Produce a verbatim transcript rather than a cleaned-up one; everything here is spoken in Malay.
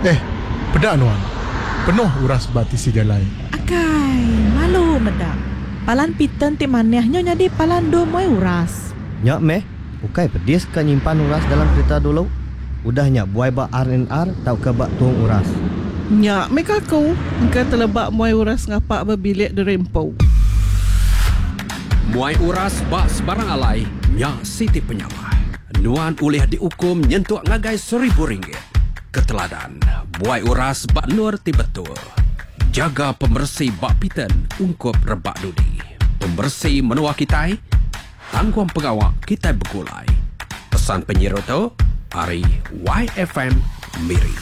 Eh, pedak nuan. Penuh uras bati si jalai. Akai, malu medak. Palan piten ti manehnya jadi palan do moy uras. Nyak meh, ukai pedis ka nyimpan uras dalam kereta dulu. Udah nyak buai bak R and R tau ke bak tuang uras. Nyak mereka kau engkau telebak muai uras ngapak berbilik di rempau. Muai uras bak sebarang alai, nyak Siti Penyawa. Nuan boleh dihukum nyentuh ngagai seribu ringgit. Keteladan, muai uras bak nur ti betul. Jaga pembersih bak piten ungkup rebak dudi. Pembersih menua kitai, tangguang pengawak kitai bergulai. Pesan penyiru tu, hari Y F M Miri.